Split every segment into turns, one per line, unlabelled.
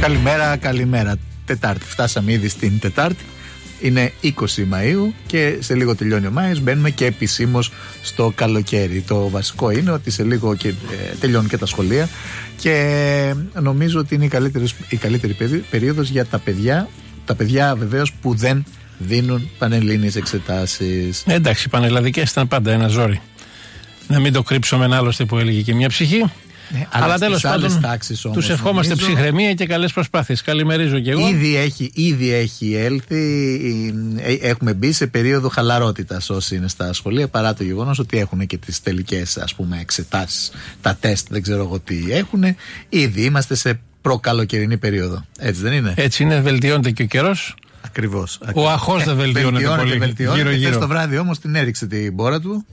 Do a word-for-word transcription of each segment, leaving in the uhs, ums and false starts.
Καλημέρα, καλημέρα. Τετάρτη. Φτάσαμε ήδη στην Τετάρτη. Είναι είκοσι Μαΐου και σε λίγο τελειώνει ο Μάης. Μπαίνουμε και επισήμως στο καλοκαίρι. Το βασικό είναι ότι σε λίγο και, ε, τελειώνουν και τα σχολεία. Και νομίζω ότι είναι η καλύτερη, η καλύτερη περίοδος για τα παιδιά. Τα παιδιά βεβαίως που δεν δίνουν πανελλήνιες εξετάσεις.
Εντάξει, οι πανελλαδικές ήταν πάντα ένα ζόρι. Να μην το κρύψουμε ένα άλλωστε που έλεγε και μια ψυχή.
Ναι,
αλλά αλλά τέλος πάντων τους ευχόμαστε νομίζω, ψυχραιμία και καλές προσπάθειες. Καλημερίζω και εγώ.
Ήδη έχει, ήδη έχει έλθει, έχουμε μπει σε περίοδο χαλαρότητας όσοι είναι στα σχολεία, παρά το γεγονός ότι έχουν και τις τελικές ας πούμε εξετάσεις, τα τεστ, δεν ξέρω εγώ τι έχουν. Ήδη είμαστε σε προκαλοκαιρινή περίοδο. Έτσι δεν είναι?
Έτσι είναι, βελτιώνεται και ο καιρός.
Ακριβώς.
Ο αχώς δεν βελτιώνεται, βελτιώνεται πολύ.
Βελτιώνεται. Χθες το βράδυ όμως την έριξε την μπόρα του.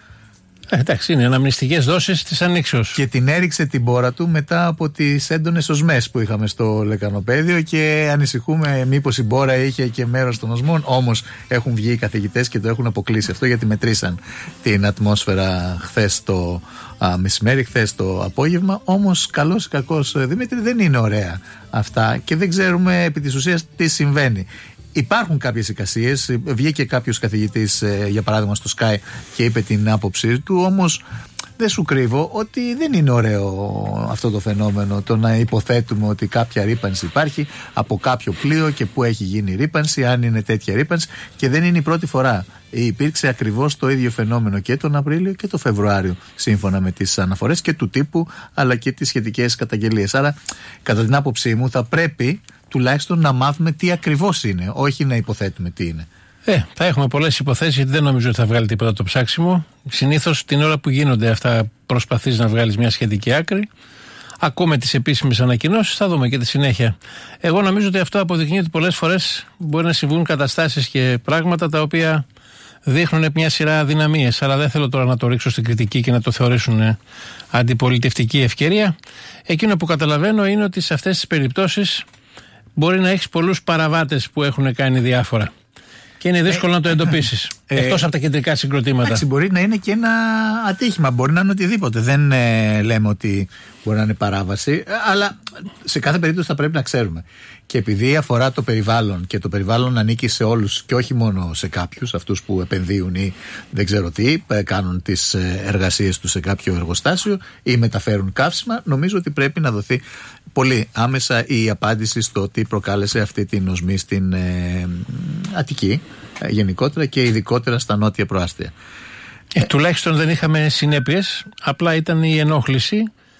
Ε, εντάξει, είναι αναμνηστικές δόσεις της ανοίξεως.
Και την έριξε την πόρα του μετά από τις έντονες οσμές που είχαμε στο λεκανοπαίδιο και ανησυχούμε μήπως η μπόρα είχε και μέρος των οσμών. Όμως έχουν βγει οι καθηγητές και το έχουν αποκλείσει αυτό, γιατί μετρήσαν την ατμόσφαιρα χθες το α, μεσημέρι, χθες το απόγευμα. Όμως καλός ή κακός, Δημήτρη, δεν είναι ωραία αυτά και δεν ξέρουμε επί της ουσίας τι συμβαίνει. Υπάρχουν κάποιες εικασίες, βγήκε κάποιος καθηγητής για παράδειγμα στο Sky και είπε την άποψή του, όμως δεν σου κρύβω ότι δεν είναι ωραίο αυτό το φαινόμενο, το να υποθέτουμε ότι κάποια ρύπανση υπάρχει από κάποιο πλοίο και που έχει γίνει ρύπανση, αν είναι τέτοια ρύπανση, και δεν είναι η πρώτη φορά. Υπήρξε ακριβώς το ίδιο φαινόμενο και τον Απρίλιο και τον Φεβρουάριο, σύμφωνα με τις αναφορές και του τύπου αλλά και τις σχετικές καταγγελίες. Άρα κατά την άποψή μου θα πρέπει τουλάχιστον να μάθουμε τι ακριβώς είναι, όχι να υποθέτουμε τι είναι.
Ε, θα έχουμε πολλές υποθέσεις, γιατί δεν νομίζω ότι θα βγάλει τίποτα το ψάξιμο. Συνήθως την ώρα που γίνονται αυτά προσπαθείς να βγάλεις μια σχετική άκρη. Ακούμε τις επίσημες ανακοινώσεις, θα δούμε και τη συνέχεια. Εγώ νομίζω ότι αυτό αποδεικνύει ότι πολλές φορές μπορεί να συμβούν καταστάσεις και πράγματα τα οποία δείχνουν μια σειρά αδυναμίες. Αλλά δεν θέλω τώρα να το ρίξω στην κριτική και να το θεωρήσουν αντιπολιτευτική ευκαιρία. Εκείνο που καταλαβαίνω είναι ότι σε αυτές τις περιπτώσεις μπορεί να έχεις πολλούς παραβάτες που έχουν κάνει διάφορα. Και είναι δύσκολο ε, να το εντοπίσεις. Ε, εκτός από τα κεντρικά συγκροτήματα.
Εντάξει, μπορεί να είναι και ένα ατύχημα, μπορεί να είναι οτιδήποτε. Δεν ε, λέμε ότι μπορεί να είναι παράβαση, αλλά σε κάθε περίπτωση θα πρέπει να ξέρουμε. Και επειδή αφορά το περιβάλλον και το περιβάλλον ανήκει σε όλους και όχι μόνο σε κάποιους, αυτούς που επενδύουν ή δεν ξέρω τι, κάνουν τις εργασίες τους σε κάποιο εργοστάσιο ή μεταφέρουν καύσιμα, νομίζω ότι πρέπει να δοθεί πολύ άμεσα η απάντηση στο τι προκάλεσε αυτή την οσμή στην ε, Αττική ε, γενικότερα και ειδικότερα στα νότια προάστια.
Ε, τουλάχιστον δεν είχαμε συνέπειες, απλά ήταν η ενόχληση,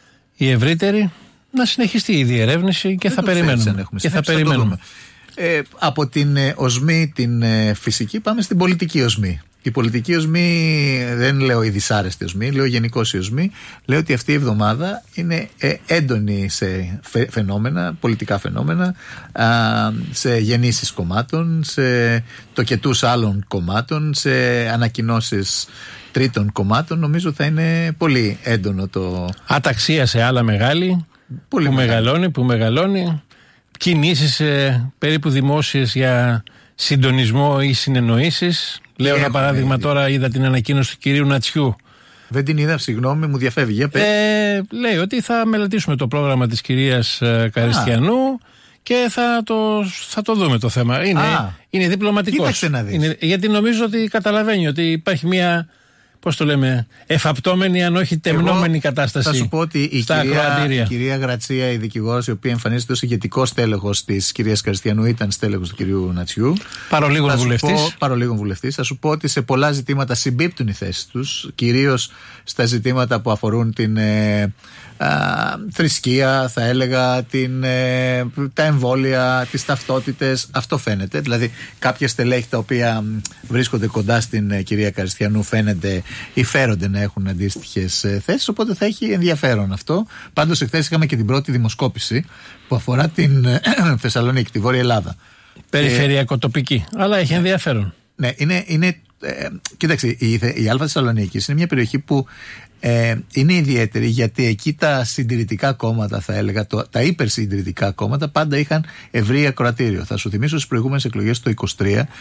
η ευρύτερη, να συνεχιστεί η διερεύνηση και δεν θα περιμένουμε. Και θα περιμένουμε.
Ε, από την ε, οσμή την ε, φυσική πάμε στην πολιτική οσμή. Η πολιτική οσμή, δεν λέω η δυσάρεστη οσμή, λέω γενικώς η οσμή. Λέω ότι αυτή η εβδομάδα είναι ε, έντονη σε φαινόμενα, πολιτικά φαινόμενα, α, σε γεννήσεις κομμάτων, σε τοκετούς άλλων κομμάτων, σε ανακοινώσεις τρίτων κομμάτων. Νομίζω θα είναι πολύ έντονο το...
Αταξία σε άλλα μεγάλη, πολύ που μεγάλη. μεγαλώνει, που μεγαλώνει. Κινήσεις ε, περίπου δημόσιες για συντονισμό ή συνεννοήσεις. Λέω ένα παράδειγμα ήδη. Τώρα είδα την ανακοίνωση του κυρίου Νατσιού.
Δεν την είδα, συγγνώμη, μου διαφεύγει.
Ε, λέει ότι θα μελετήσουμε το πρόγραμμα της κυρίας ε, Καριστιανού Α. και θα το, θα το δούμε το θέμα. Είναι, είναι διπλωματικός.
Κοίταξε να δεις.
Είναι, γιατί νομίζω ότι καταλαβαίνει ότι υπάρχει μια, πώς το λέμε, εφαπτώμενη αν όχι τεμνόμενη Εγώ κατάσταση.
Θα σου πω ότι η κυρία, η κυρία Γρατσία, η δικηγόρος, η οποία εμφανίζεται ως ηγετικός στέλεχος της κυρίας Καριστιανού, ήταν στέλεχος του κυρίου Νατσιού.
Παρολίγων βουλευτής.
Παρολίγων βουλευτής. Θα σου πω ότι σε πολλά ζητήματα συμπίπτουν οι θέσεις τους, κυρίως στα ζητήματα που αφορούν την ε, α, θρησκεία, θα έλεγα, την, ε, τα εμβόλια, τις ταυτότητες. Αυτό φαίνεται. Δηλαδή, κάποια στελέχη τα οποία βρίσκονται κοντά στην ε, κυρία Καριστιανού φαίνεται ή φέρονται να έχουν αντίστοιχες ε, θέσεις. Οπότε θα έχει ενδιαφέρον αυτό. Πάντως, εχθές είχαμε και την πρώτη δημοσκόπηση που αφορά την ε, Θεσσαλονίκη, τη Βόρεια Ελλάδα.
Περιφερειακοτοπική. Αλλά έχει ενδιαφέρον.
Ναι, είναι. είναι ε, κοίταξε, η, η Α Θεσσαλονίκης είναι μια περιοχή που ε, είναι ιδιαίτερη, γιατί εκεί τα συντηρητικά κόμματα, θα έλεγα, το, τα υπερσυντηρητικά κόμματα πάντα είχαν ευρύ ακροατήριο. Θα σου θυμίσω στις προηγούμενες εκλογές το είκοσι τρία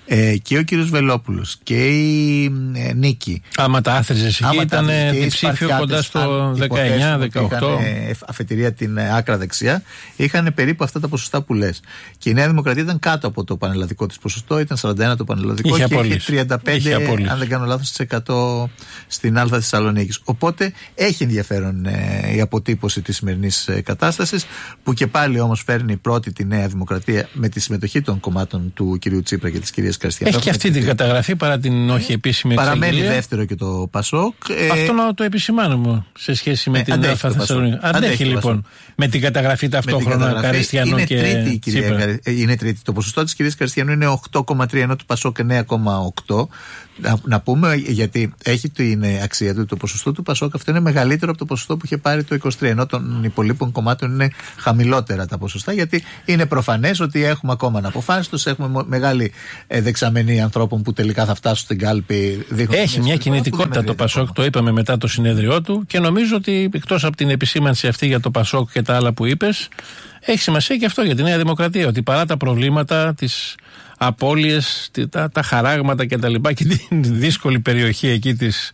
Ε, και ο κύριος Βελόπουλος και η ε, Νίκη.
Άμα τα άθριζες εκεί, ήταν διψήφιο κοντά στο δεκαεννιά δεκαοκτώ.
Είχαν αφετηρία την άκρα δεξιά. Είχαν περίπου αυτά τα ποσοστά που λες. Και η Νέα Δημοκρατία ήταν κάτω από το πανελλαδικό της ποσοστό. Ήταν σαράντα ένα το πανελλαδικό
είχε
και
απόλυση.
είχε τριάντα πέντε, είχε αν δεν κάνω λάθος, της εκατό στην Α Θεσσαλονίκης. Οπότε έχει ενδιαφέρον ε, η αποτύπωση της σημερινής ε, κατάστασης, που και πάλι όμως φέρνει πρώτη τη Νέα Δημοκρατία με τη συμμετοχή των κομμάτων του κυρίου Τσίπρα και της κυρίας Καριστιανού.
Έχει και αυτή την καταγραφή παρά την όχι επίσημη εξαγγελία.
Παραμένει δεύτερο και το Πασόκ.
Αυτό να το επισημάνουμε σε σχέση με ε, την Α Θεσσαλονίκη. Αντέχει, αντέχει λοιπόν με την καταγραφή ταυτόχρονα Καριστιανού και
τρίτη,
Τσίπρα.
Κυρία, είναι τρίτη. Το ποσοστό της κυρίας Καριστιανού είναι οκτώ κόμμα τρία ενώ του Πασόκ εννέα κόμμα οκτώ. Να, να πούμε, γιατί έχει την αξία του, το ποσοστό του Πασόκ αυτό είναι μεγαλύτερο από το ποσοστό που είχε πάρει το είκοσι τρία, ενώ των υπολείπων κομμάτων είναι χαμηλότερα τα ποσοστά, γιατί είναι προφανές ότι έχουμε ακόμα αναποφάσεις τους, έχουμε μεγάλη ε, δεξαμενή ανθρώπων που τελικά θα φτάσουν στην κάλπη.
Έχει μια κινητικότητα το Πασόκ, το είπαμε μετά το συνέδριό του, και νομίζω ότι εκτός από την επισήμανση αυτή για το Πασόκ και τα άλλα που είπες, έχει σημασία και αυτό για τη Νέα Δημοκρατία, ότι παρά τα προβλήματα, τις απώλειες, τα, τα χαράγματα και τα λοιπά και την δύσκολη περιοχή εκεί της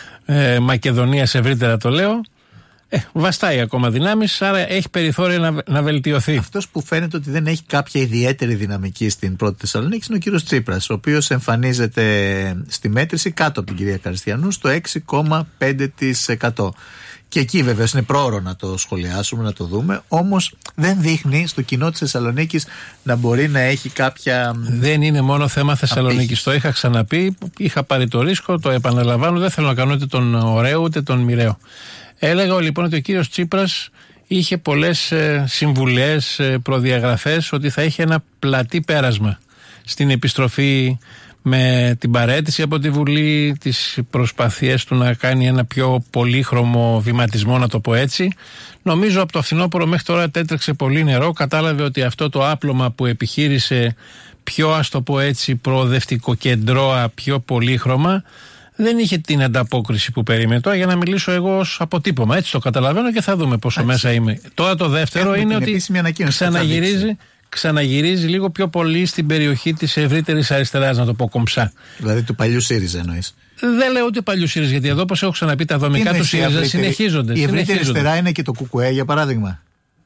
ε, Μακεδονίας ευρύτερα το λέω, ε, βαστάει ακόμα δυνάμεις, άρα έχει περιθώριο να, να βελτιωθεί.
Αυτός που φαίνεται ότι δεν έχει κάποια ιδιαίτερη δυναμική στην πρώτη Θεσσαλονίκη είναι ο κύριος Τσίπρας, ο οποίος εμφανίζεται στη μέτρηση κάτω από την κυρία Καριστιανού στο έξι κόμμα πέντε τοις εκατό. Και εκεί βεβαίως είναι πρόωρο να το σχολιάσουμε, να το δούμε. Όμως δεν δείχνει στο κοινό της Θεσσαλονίκης να μπορεί να έχει κάποια.
Δεν είναι μόνο θέμα Θεσσαλονίκης. Το είχα ξαναπεί, είχα πάρει το ρίσκο, το επαναλαμβάνω. Δεν θέλω να κάνω ούτε τον ωραίο ούτε τον μοιραίο. Έλεγα λοιπόν ότι ο κύριος Τσίπρας είχε πολλές ε, συμβουλές, ε, προδιαγραφές ότι θα είχε ένα πλατή πέρασμα στην επιστροφή με την παραίτηση από τη Βουλή, τις προσπαθίες του να κάνει ένα πιο πολύχρωμο βηματισμό, να το πω έτσι. Νομίζω από το φθινόπωρο μέχρι τώρα τέτρεξε πολύ νερό, κατάλαβε ότι αυτό το άπλωμα που επιχείρησε πιο, ας το πω έτσι, προοδευτικό κεντρώα, πιο πολύχρωμα, δεν είχε την ανταπόκριση που περίμενε. Τώρα για να μιλήσω εγώ ως αποτύπωμα, έτσι το καταλαβαίνω και θα δούμε πόσο Άξι. μέσα είμαι. Τώρα το δεύτερο είναι ότι ξαναγυρίζει ξαναγυρίζει λίγο πιο πολύ στην περιοχή της ευρύτερης αριστεράς, να το πω κομψά.
Δηλαδή του παλιού ΣΥΡΙΖΑ εννοείς?
Δεν λέω ούτε παλιού ΣΥΡΙΖΑ, γιατί εδώ, όπως έχω ξαναπεί, τα δομικά του ΣΥΡΙΖΑ συνεχίζονται.
Η ευρύτερη αριστερά είναι και το ΚΚΕ, για παράδειγμα.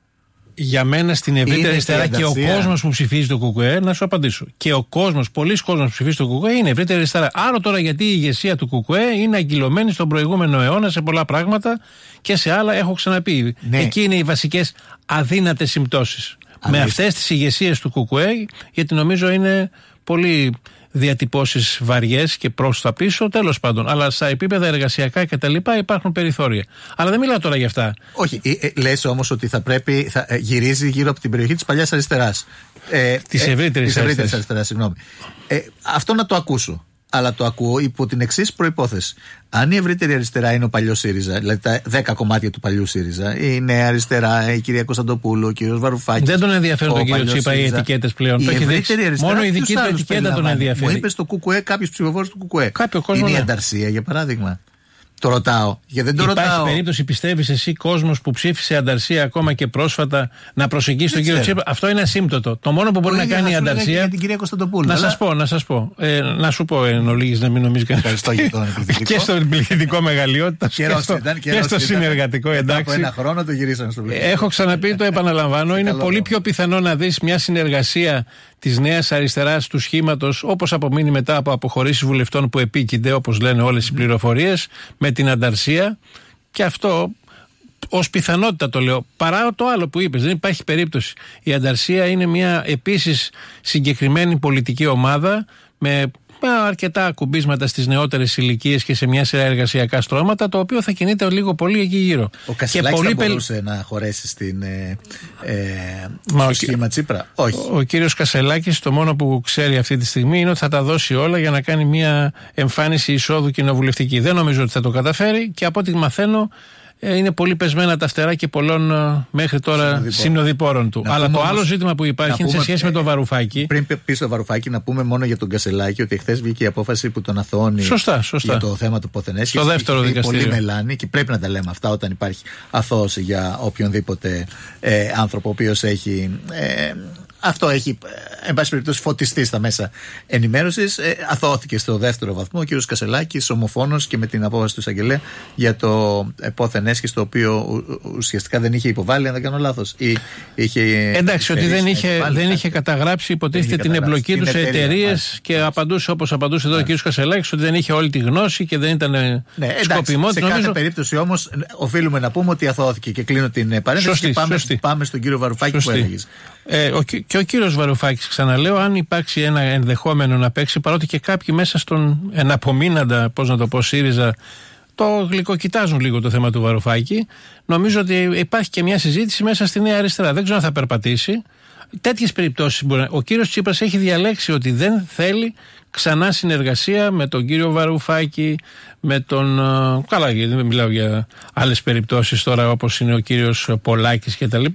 Για μένα στην ευρύτερη αριστερά και ο κόσμος που ψηφίζει το ΚΚΕ, να σου απαντήσω. Και ο κόσμος, πολλοί κόσμος που ψηφίζει το ΚΚΕ είναι ευρύτερη αριστερά. Άρα τώρα γιατί η ηγεσία του ΚΚΕ είναι αγκυλωμένη στον προηγούμενο αιώνα σε πολλά πράγματα και σε άλλα έχω ξαναπεί. Ναι. Εκεί είναι οι βασικές αδύνατες συμπτώσεις. Με αυτές τις ηγεσίες του ΚΚΕ, γιατί νομίζω είναι πολύ διατυπώσεις βαριές και προς τα πίσω, τέλος πάντων. Αλλά στα επίπεδα εργασιακά και τα λοιπά υπάρχουν περιθώρια. Αλλά δεν μιλάω τώρα για αυτά.
Όχι, ε, ε, λες όμως ότι θα πρέπει, θα ε, γυρίζει γύρω από την περιοχή της παλιάς αριστεράς. Ε,
της ευρύτερης
ε, αριστεράς, αριστεράς, συγγνώμη. Ε, αυτό να το ακούσω. Αλλά το ακούω υπό την εξής προϋπόθεση. Αν η ευρύτερη αριστερά είναι ο παλιός ΣΥΡΙΖΑ, δηλαδή τα δέκα κομμάτια του παλιού ΣΥΡΙΖΑ, η Νέα Αριστερά, η κυρία Κωνσταντοπούλου, ο κύριος Βαρουφάκης.
Δεν τον ενδιαφέρουν τον κύριο Τσίπρα οι ετικέτες πλέον.
Η
το έχει
δείξει. Μόνο
η δική του ετικέτα τον ενδιαφέρει.
Μου είπε στο ΚΚΕ κάποιους ψηφοφόρους του ΚΚΕ.
Είναι
η Ανταρσία, για παράδειγμα. Το ρωτάω. Γιατί δεν το
Υπάρχει
ρωτάω.
περίπτωση, πιστεύεις εσύ, κόσμος που ψήφισε Ανταρσία ακόμα και πρόσφατα να προσεγγίσει τον κύριο Τσίπρα? Αυτό είναι ασύμπτωτο. Το μόνο που μπορεί να κάνει η Ανταρσία.
Για την κυρία Κωνσταντοπούλου.
Να σας πω, να σας πω. Ε, να σου πω εν ολίγης, να μην νομίζει κανείς.
Ευχαριστώ για τον πληθυντικό.
Και στο πληθυντικό μεγαλειότητα και στο, και στο συνεργατικό, εντάξει.
Από ένα χρόνο το γυρίσαμε στο πληθυντικό.
Έχω ξαναπεί, το επαναλαμβάνω. Είναι πολύ πιο πιθανό να δεις μια συνεργασία της Νέας Αριστεράς του σχήματος, όπως απομείνει μετά από αποχωρήσεις βουλευτών που επίκυνται, όπως λένε όλες οι πληροφορίες, με την Ανταρσία. Και αυτό ως πιθανότητα το λέω. Παρά το άλλο που είπες, δεν υπάρχει περίπτωση. Η Ανταρσία είναι μια επίσης συγκεκριμένη πολιτική ομάδα με αρκετά ακουμπίσματα στις νεότερες ηλικίες και σε μια σειρά εργασιακά στρώματα, το οποίο θα κινείται λίγο πολύ εκεί γύρω.
Ο Κασελάκης θα μπορούσε πελ... να χωρέσει στην ε, ε, στο σχήμα Τσίπρα? Όχι.
Ο, ο κύριος Κασελάκης το μόνο που ξέρει αυτή τη στιγμή είναι ότι θα τα δώσει όλα για να κάνει μια εμφάνιση εισόδου κοινοβουλευτική. Δεν νομίζω ότι θα το καταφέρει και από ό,τι μαθαίνω είναι πολύ πεσμένα τα φτερά και πολλών μέχρι τώρα συνοδοιπόρων του. Να Αλλά το όμως, άλλο ζήτημα που υπάρχει είναι σε σχέση ε, με τον Βαρουφάκη.
Πριν πει στο Βαρουφάκη, να πούμε μόνο για τον Κασελάκη ότι εχθές βγήκε η απόφαση που τον αθωώνει
σωστά, σωστά.
για το θέμα του Ποθενές.
Στο δεύτερο δικαστήριο.
Πολύ μελάνη και πρέπει να τα λέμε αυτά όταν υπάρχει αθώωση για οποιονδήποτε ε, άνθρωπο ο οποίος έχει. Ε, Αυτό έχει, εν πάση περιπτώσει, φωτιστεί στα μέσα ενημέρωσης. Ε, αθώθηκε στο δεύτερο βαθμό ο κ. Κασελάκης, ομοφόνος και με την απόφαση του εισαγγελέα για το επόθεν έσχεση, το οποίο ουσιαστικά δεν είχε υποβάλει, αν δεν κάνω λάθος. Ή είχε
Εντάξει, ότι δεν είχε, δεν είχε καταγράψει, υποτίθεται, την εμπλοκή του σε εταιρείες και απαντούσε όπως απαντούσε εδώ ο κ. Κασελάκης, ότι δεν είχε όλη τη γνώση και δεν ήταν ναι, σκοπιμό.
Σε
νομίζω...
κάθε περίπτωση όμως οφείλουμε να πούμε ότι αθώθηκε, και κλείνω την παρένθεση.
Σωστή,
και πάμε,
σωστή.
πάμε στον κύριο Βαρουφάκη σωστή. Που έλεγες.
Ε, ο, και ο κύριος Βαρουφάκης, ξαναλέω, αν υπάρξει ένα ενδεχόμενο να παίξει, παρότι και κάποιοι μέσα στον εναπομείναντα, πώς να το πω, ΣΥΡΙΖΑ, το γλυκοκοιτάζουν λίγο το θέμα του Βαρουφάκη, νομίζω ότι υπάρχει και μια συζήτηση μέσα στη Νέα Αριστερά. Δεν ξέρω αν θα περπατήσει. Τέτοιες περιπτώσεις μπορεί. Ο κύριος Τσίπρας έχει διαλέξει ότι δεν θέλει ξανά συνεργασία με τον κύριο Βαρουφάκη, με τον. Καλά, γιατί δεν μιλάω για άλλες περιπτώσεις τώρα, όπως είναι ο κύριος Πολάκης κτλ.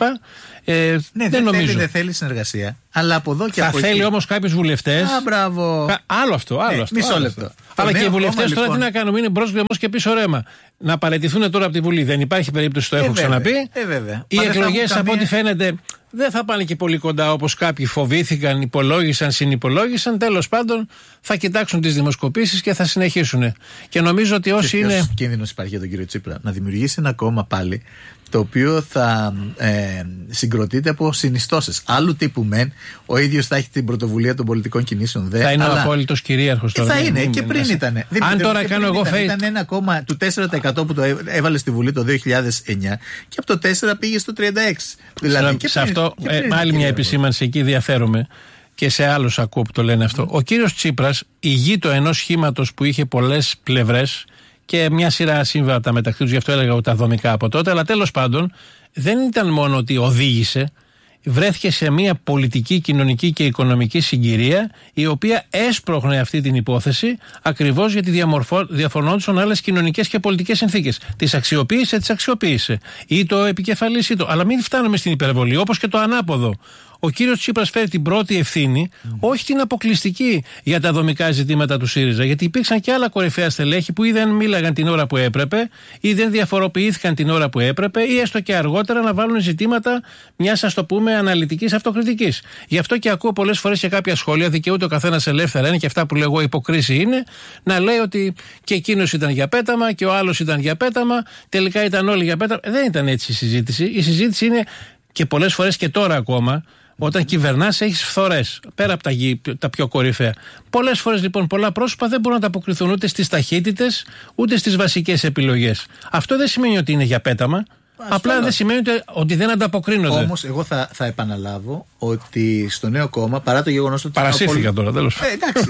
Ε,
ναι, δεν, δεν θέλει, δεν θέλει συνεργασία. Αλλά από εδώ και
θα
από
θέλει
εκεί.
Όμως κάποιους βουλευτές.
Α, μπράβο.
Άλλο αυτό, άλλο
ναι,
αυτό.
Μισό
άλλο
λεπτό.
αυτό. Αλλά και οι βουλευτές τώρα λοιπόν... τι να κάνουμε, είναι μπρος γκρεμός και πίσω ρέμα. Να παραιτηθούν τώρα από τη Βουλή. Δεν υπάρχει περίπτωση, το έχω ε, ξαναπεί.
Ε, βέβαια.
Οι εκλογές, από ό,τι φαίνεται, δεν θα πάνε και πολύ κοντά, όπως κάποιοι φοβήθηκαν, υπολόγισαν, συνυπολόγισαν. Τέλος πάντων, θα κοιτάξουν τις δημοσκοπήσεις και θα συνεχίσουν. Και νομίζω ότι όσοι είναι.
Ποιος κίνδυνος υπάρχει για τον κύριο Τσίπρα να δημιουργήσει ένα κόμμα πάλι, το οποίο θα ε, συγκροτείται από συνιστώσεις. Άλλου τύπου μεν, ο ίδιος θα έχει την πρωτοβουλία των πολιτικών κινήσεων. Δε,
θα είναι
αλλά...
ο απόλυτος κυρίαρχος τώρα.
Θα είναι, και πριν ήταν.
Αν τώρα κάνω εγώ
face. Ήταν ένα κόμμα του τέσσερα τοις εκατό που το έβαλε στη Βουλή το δύο χιλιάδες εννιά και από το τέσσερα πήγε στο τριάντα έξι. Δηλαδή,
σε, σε αυτό, ε, άλλη μια επισήμανση, εκεί διαφέρομαι. Και σε άλλους ακούω που το λένε αυτό. Ο κύριος Τσίπρας ηγείτο ενός σχήματος που είχε πολλές πλευρές και μια σειρά σύμβατα μεταξύ τους, γι' αυτό έλεγα ότι τα δομικά από τότε. Αλλά τέλος πάντων δεν ήταν μόνο ότι οδήγησε, βρέθηκε σε μια πολιτική, κοινωνική και οικονομική συγκυρία, η οποία έσπροχνε αυτή την υπόθεση ακριβώς γιατί διαμορφω... διαφωνόντουσαν άλλες κοινωνικές και πολιτικές συνθήκες. Τις αξιοποίησε, τις αξιοποίησε. Ή το επικεφαλής ή το. Αλλά μην φτάνουμε στην υπερβολή, όπως και το ανάποδο. Ο κύριος Τσίπρας φέρει την πρώτη ευθύνη, mm. όχι την αποκλειστική, για τα δομικά ζητήματα του ΣΥΡΙΖΑ. Γιατί υπήρξαν και άλλα κορυφαία στελέχη που ή δεν μίλαγαν την ώρα που έπρεπε, ή δεν διαφοροποιήθηκαν την ώρα που έπρεπε, ή έστω και αργότερα να βάλουν ζητήματα μιας, ας το πούμε, αναλυτικής αυτοκριτικής. Γι' αυτό και ακούω πολλές φορές και κάποια σχόλια, δικαιούται ο καθένας ελεύθερα, είναι και αυτά που λέγω υποκρίση είναι, να λέει ότι και εκείνος ήταν για πέταμα και ο άλλος ήταν για πέταμα, τελικά ήταν όλοι για πέταμα. Δεν ήταν έτσι η συζήτηση. Η συζήτηση είναι και πολλές φορές και τώρα ακόμα. Όταν κυβερνάς έχεις φθορές, πέρα από τα, τα πιο κορυφαία. Πολλές φορές λοιπόν πολλά πρόσωπα δεν μπορούν να ανταποκριθούν ούτε στις ταχύτητες, ούτε στις βασικές επιλογές. Αυτό δεν σημαίνει ότι είναι για πέταμα. Ασφαλώς. Απλά δεν σημαίνει ότι δεν ανταποκρίνονται.
Όμως εγώ θα, θα επαναλάβω ότι στο νέο κόμμα, παρά το γεγονός ότι.
Παρασύρθηκα τώρα, τέλος.
Ε, εντάξει.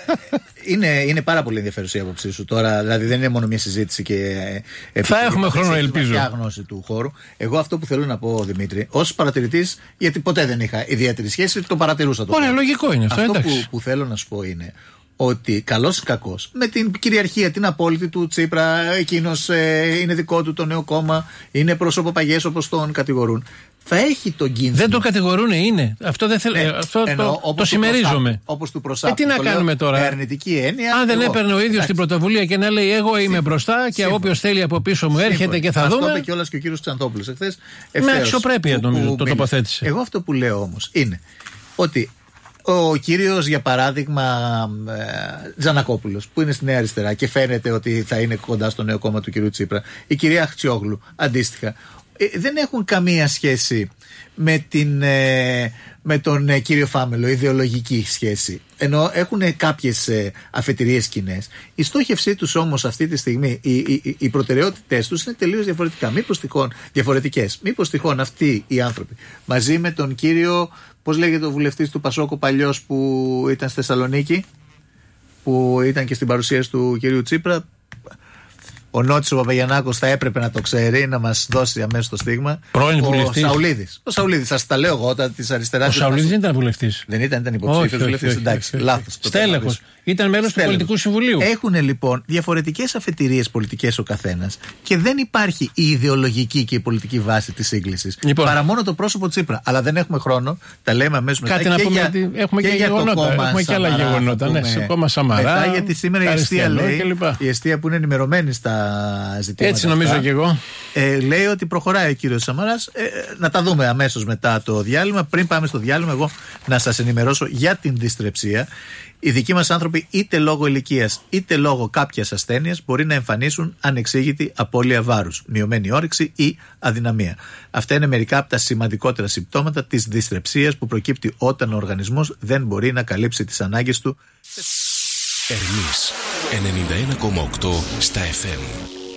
είναι, είναι πάρα πολύ ενδιαφέρουσα η άποψή σου τώρα. Δηλαδή δεν είναι μόνο μια συζήτηση και. Ε,
θα έχουμε χρόνο, ελπίζω.
Και γνώση του χώρου. Εγώ αυτό που θέλω να πω, Δημήτρη, ως παρατηρητής, γιατί ποτέ δεν είχα ιδιαίτερη σχέση, το παρατηρούσα το.
Ωραία, λογικό είναι αυτό.
Αυτό που, που θέλω να σου πω είναι ότι καλός ή κακός, με την κυριαρχία την απόλυτη του Τσίπρα, εκείνος ε, είναι δικό του το νέο κόμμα, είναι πρόσωπο παγιές όπως τον κατηγορούν, θα έχει τον κίνδυνο.
Δεν το κατηγορούν, είναι. Αυτό δεν θέλω. Ναι, αυτό εννοώ, το, το συμμερίζομαι.
Όπως του προσάπτει.
Ε, τι να κάνουμε τώρα.
Αρνητική έννοια.
Αν δεν εγώ, έπαιρνε ο ίδιος την πρωτοβουλία και να λέει εγώ είμαι μπροστά και όποιος θέλει από πίσω μου έρχεται Σύμφωνα. Και θα
αυτό
δούμε.
Αυτό είπε κιόλας και ο κύριος Ξανθόπουλος εχθές.
Με αξιοπρέπεια νομίζω το τοποθέτησε.
Εγώ αυτό που λέω όμως είναι ότι ο κύριος, για παράδειγμα, ε, Τζανακόπουλος, που είναι στη Νέα Αριστερά και φαίνεται ότι θα είναι κοντά στο νέο κόμμα του κυρίου Τσίπρα, η κυρία Αχτσιόγλου, αντίστοιχα, ε, δεν έχουν καμία σχέση με, την, ε, με τον ε, κύριο Φάμελο, ιδεολογική σχέση. Ενώ έχουν κάποιες ε, αφετηρίες κοινές. Η στόχευσή τους όμως αυτή τη στιγμή, οι, οι, οι προτεραιότητες τους είναι τελείως διαφορετικά. Μήπως τυχόν, διαφορετικές. Μήπως τυχόν αυτοί οι άνθρωποι, μαζί με τον κύριο, πώς λέγεται ο βουλευτής του Πασόκου παλιός που ήταν στη Θεσσαλονίκη, που ήταν και στην παρουσίαση του κυρίου Τσίπρα, ο Νότης ο Παπαγιαννάκος θα έπρεπε να το ξέρει, να μας δώσει αμέσως το στίγμα.
Πρώην
ο
βουλευτής.
Σαουλίδης. Ο Σαουλίδης, σας τα λέω εγώ, όταν της αριστεράς.
Ο Σαουλίδης δεν ήταν βουλευτής.
Δεν ήταν, ήταν υποψήφιος βουλευτής. Εντάξει, λάθος.
Στέλεχος. Ήταν μέλος του Πολιτικού Συμβουλίου.
Έχουν λοιπόν διαφορετικές αφετηρίες πολιτικές ο καθένας και δεν υπάρχει η ιδεολογική και η πολιτική βάση της σύγκλησης. Λοιπόν, παρά μόνο το πρόσωπο Τσίπρα. Αλλά δεν έχουμε χρόνο, τα λέμε αμέσως μετά.
Κάτι να πούμε, για, έχουμε και, και γεγονότα. Έχουμε και άλλα γεγονότα. Ναι, στο κόμμα Σαμαρά.
Μετά, γιατί σήμερα η Εστία λέει, η Εστία που είναι ενημερωμένη στα ζητήματα.
Έτσι νομίζω αυτά, και εγώ.
Ε, λέει ότι προχωράει ο κύριος Σαμαράς. Ε, να τα δούμε αμέσως μετά το διάλειμμα. Πριν πάμε στο διάλειμμα, εγώ να σας ενημερώσω για την δυστρεψία. Οι δικοί μας άνθρωποι, είτε λόγω ηλικίας είτε λόγω κάποιας ασθένειας, μπορεί να εμφανίσουν ανεξήγητη απώλεια βάρους, μειωμένη όρεξη ή αδυναμία. Αυτά είναι μερικά από τα σημαντικότερα συμπτώματα της δυστρεψίας που προκύπτει όταν ο οργανισμός δεν μπορεί να καλύψει τις ανάγκες του.
Ερμής ενενήντα ένα κόμμα οκτώ στα εφ εμ.